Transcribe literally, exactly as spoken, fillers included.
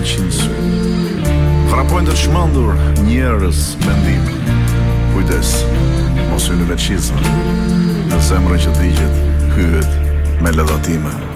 qind sy. Frapojnë të çmendur njerëz mendim. Kujdes, mos hyni me çizme. Në zemrën që digjet, hyhet me lëdhatime.